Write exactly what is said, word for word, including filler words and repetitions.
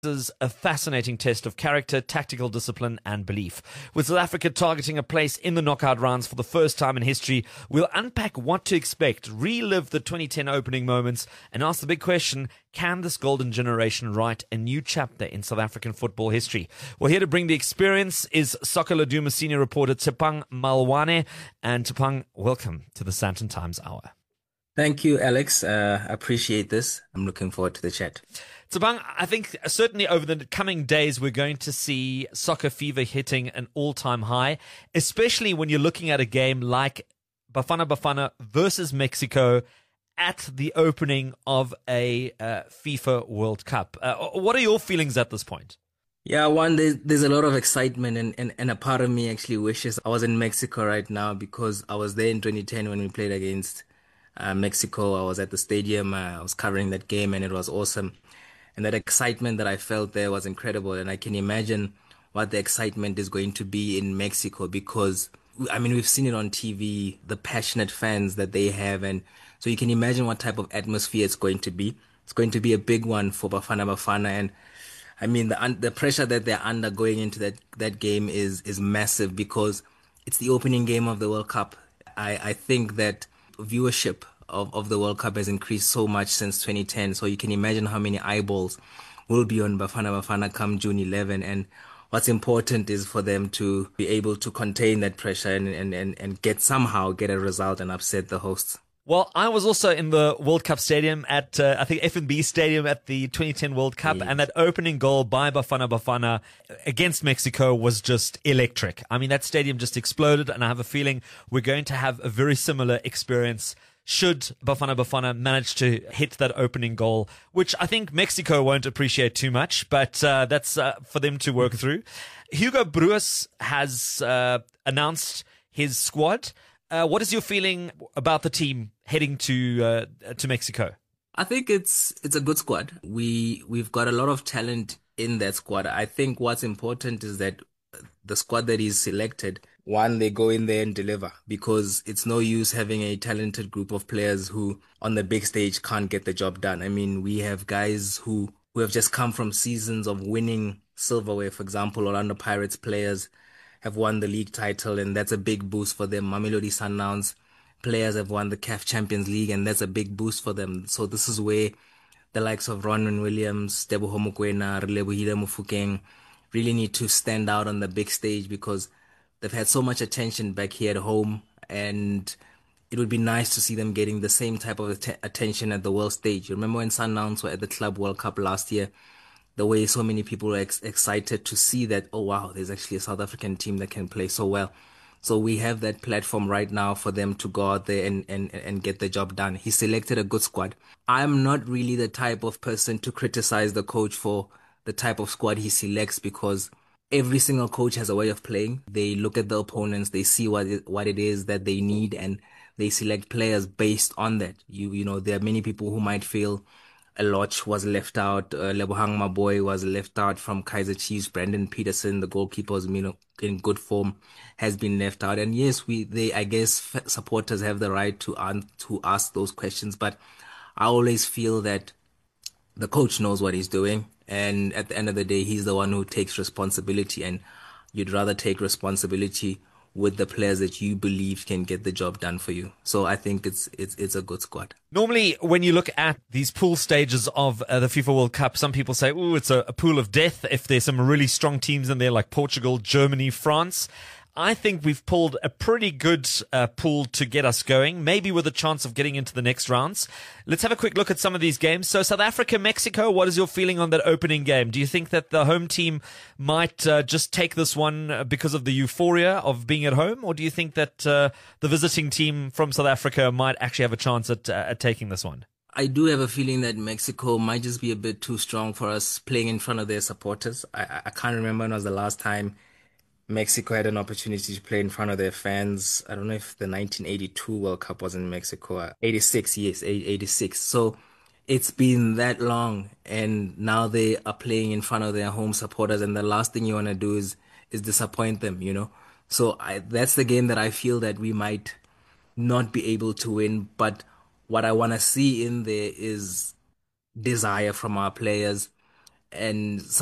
is a fascinating test of character, tactical discipline, and belief. With South Africa targeting a place in the knockout rounds for the first time in history, we'll unpack what to expect, relive the twenty ten opening moments, and ask the big question, can this golden generation write a new chapter in South African football history? Well, here to bring the experience is Soccer Laduma senior reporter Tshepang Malwane. And Tshepang, welcome to the Sandton Times Hour. Thank you, Alex. Uh, I appreciate this. I'm looking forward to the chat. Tshepang, I think certainly over the coming days we're going to see soccer fever hitting an all-time high, especially when you're looking at a game like Bafana Bafana versus Mexico at the opening of a uh, FIFA World Cup. Uh, what are your feelings at this point? Yeah, one, there's, there's a lot of excitement, and, and, and a part of me actually wishes I was in Mexico right now, because I was there in twenty ten when we played against uh, Mexico. I was at the stadium, uh, I was covering that game, and it was awesome. And that excitement that I felt there was incredible. And I can imagine what the excitement is going to be in Mexico, because, I mean, we've seen it on T V, the passionate fans that they have. And so you can imagine what type of atmosphere it's going to be. It's going to be a big one for Bafana Bafana. And I mean, the the pressure that they're under going into that, that game is, is massive, because it's the opening game of the World Cup. I, I think that viewership Of, of the World Cup has increased so much since twenty ten. So you can imagine how many eyeballs will be on Bafana Bafana come June eleventh. And what's important is for them to be able to contain that pressure and, and, and, and get somehow get a result and upset the hosts. Well, I was also in the World Cup stadium at, uh, I think, F N B Stadium at the twenty ten World Cup. Yes. And that opening goal by Bafana Bafana against Mexico was just electric. I mean, that stadium just exploded, and I have a feeling we're going to have a very similar experience should Bafana Bafana manage to hit that opening goal, which I think Mexico won't appreciate too much, but uh, that's uh, for them to work through. Hugo Broos has uh, announced his squad. Uh, what is your feeling about the team heading to uh, to Mexico? I think it's it's a good squad. We we've got a lot of talent in that squad. I think what's important is that the squad that is selected, one, they go in there and deliver, because it's no use having a talented group of players who on the big stage can't get the job done. I mean, we have guys who, who have just come from seasons of winning silverware. For example, Orlando Pirates players have won the league title, and that's a big boost for them. Mamelodi Sundowns players have won the C A F Champions League, and that's a big boost for them. So this is where the likes of Ronwen Williams, Teboho Mokoena, Relebohile Mofokeng really need to stand out on the big stage, because they've had so much attention back here at home, and it would be nice to see them getting the same type of att- attention at the world stage. You remember when Sundowns were at the Club World Cup last year, the way so many people were ex- excited to see that, oh wow, there's actually a South African team that can play so well. So we have that platform right now for them to go out there and, and, and get the job done. He selected a good squad. I'm not really the type of person to criticize the coach for the type of squad he selects, because every single coach has a way of playing. They look at the opponents, they see what it, what it is that they need, and they select players based on that. You you know, there are many people who might feel a Loch was left out, uh, Lebohang Maboy was left out from Kaizer Chiefs, Brandon Peterson, the goalkeeper, was, you know, in good form, has been left out. And yes, we they I guess supporters have the right to un- to ask those questions, but I always feel that the coach knows what he's doing, and at the end of the day, he's the one who takes responsibility, and you'd rather take responsibility with the players that you believe can get the job done for you. So I think it's it's it's a good squad. Normally, when you look at these pool stages of uh, the FIFA World Cup, some people say, oh, it's a, a pool of death if there's some really strong teams in there like Portugal, Germany, France. I think we've pulled a pretty good uh, pool to get us going, maybe with a chance of getting into the next rounds. Let's have a quick look at some of these games. So South Africa, Mexico, what is your feeling on that opening game? Do you think that the home team might uh, just take this one because of the euphoria of being at home? Or do you think that uh, the visiting team from South Africa might actually have a chance at, uh, at taking this one? I do have a feeling that Mexico might just be a bit too strong for us playing in front of their supporters. I, I can't remember when was the last time Mexico had an opportunity to play in front of their fans. I don't know if the nineteen eighty-two World Cup was in Mexico. eighty-six, yes, eighty-six. So it's been that long, and now they are playing in front of their home supporters, and the last thing you want to do is is disappoint them, you know. So I, that's the game that I feel that we might not be able to win. But what I want to see in there is desire from our players, and